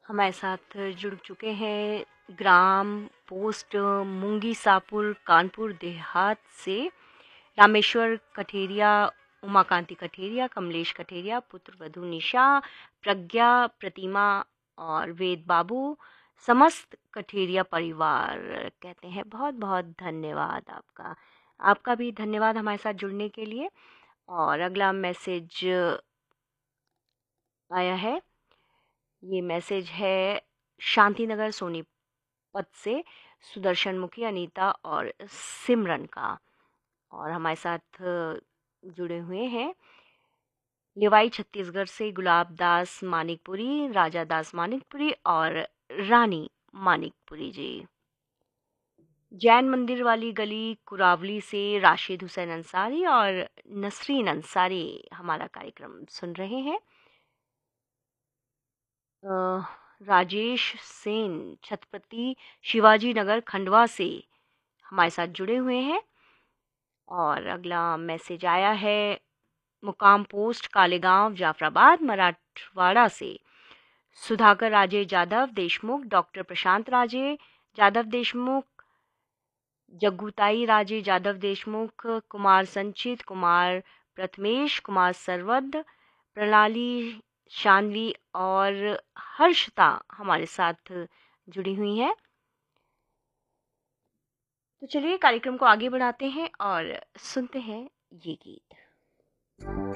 हमारे साथ जुड़ चुके हैं ग्राम पोस्ट मुंगीसापुर कानपुर देहात से रामेश्वर कठेरिया, उमाकांति कठेरिया, कमलेश कठेरिया, पुत्र वधु निशा, प्रज्ञा, प्रतिमा और वेद बाबू, समस्त कठेरिया परिवार कहते हैं बहुत बहुत धन्यवाद आपका। आपका भी धन्यवाद हमारे साथ जुड़ने के लिए। और अगला मैसेज आया है, ये मैसेज है शांतिनगर सोनीपत से सुदर्शन मुखी, अनीता और सिमरन का। और हमारे साथ जुड़े हुए हैं लिवाई छत्तीसगढ़ से गुलाब दास मानिकपुरी, राजा दास मानिकपुरी और रानी मानिकपुरी जी। जैन मंदिर वाली गली कुरावली से राशिद हुसैन अंसारी और नसरीन अंसारी हमारा कार्यक्रम सुन रहे हैं। राजेश सेन छत्रपति शिवाजी नगर खंडवा से हमारे साथ जुड़े हुए हैं। और अगला मैसेज आया है मुकाम पोस्ट कालेगांव जाफराबाद मराठवाड़ा से सुधाकर राजे जादव देशमुख, डॉक्टर प्रशांत राजे जादव देशमुख, जग्गूताई राजे जादव देशमुख, कुमार संचित, कुमार प्रथमेश, कुमार सरवद, प्रणाली शानवी और हर्षता हमारे साथ जुड़ी हुई हैं। तो चलिए कार्यक्रम को आगे बढ़ाते हैं और सुनते हैं ये गीत।